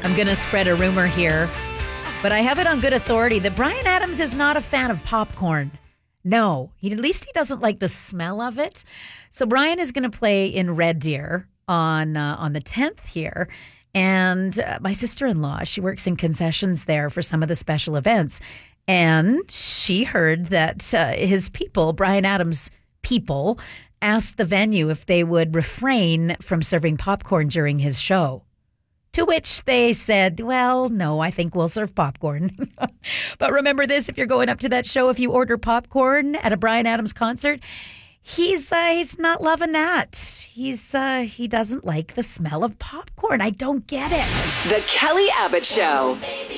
I'm going to spread a rumor here, but I have it on good authority that Bryan Adams is not a fan of popcorn. No, at least he doesn't like the smell of it. So Bryan is going to play in Red Deer on the 10th here. And my sister-in-law, she works in concessions there for some of the special events. And she heard that his people, Bryan Adams' people, asked the venue if they would refrain from serving popcorn during his show. To which they said, well, no, I think we'll serve popcorn. But remember this, if you're going up to that show, if you order popcorn at a Bryan Adams concert, he's not loving that. He doesn't like the smell of popcorn. I don't get it. The Kelly Abbott Show.